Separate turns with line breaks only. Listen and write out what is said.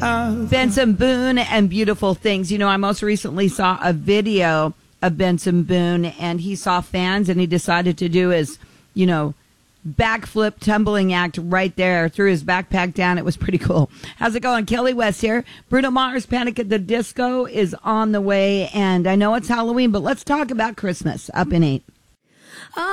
Benson Boone and Beautiful Things. You know, I most recently saw a video of Benson Boone, and he saw fans, and he decided to do his, you know, backflip tumbling act right there, threw his backpack down. It was pretty cool. How's it going? Kelly West here. Bruno Mars' Panic at the Disco is on the way, and I know it's Halloween, but let's talk about Christmas. Up in 8.